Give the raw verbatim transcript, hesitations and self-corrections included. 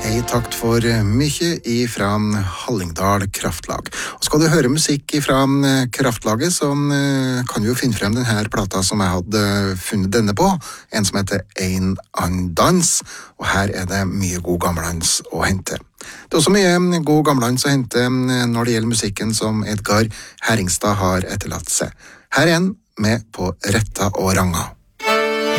ei takt for mykje ifra Hallingdal Kraftlag. Og skal du høre musikk ifra Kraftlaget, så kan du jo finne frem denne plata som jeg hadde funnet denne på, en som heter Ein Andans, og her er det mye god gammeldans å hente. Det er også mye god gammeldans å hente når det gjelder musikken som Edgar Herringstad har etterlatt seg. Her er en med på Retta og Ranga.